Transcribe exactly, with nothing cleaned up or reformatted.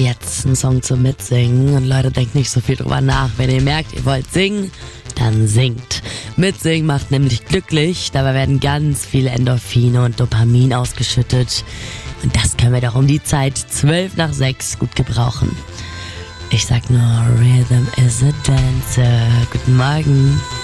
Jetzt ein Song zum Mitsingen. Und Leute, denkt nicht so viel drüber nach. Wenn ihr merkt, ihr wollt singen, dann singt. Mitsingen macht nämlich glücklich. Dabei werden ganz viele Endorphine und Dopamin ausgeschüttet. Und das können wir doch um die Zeit zwölf nach sechs gut gebrauchen. Ich sag nur, Rhythm is a Dancer. Guten Morgen.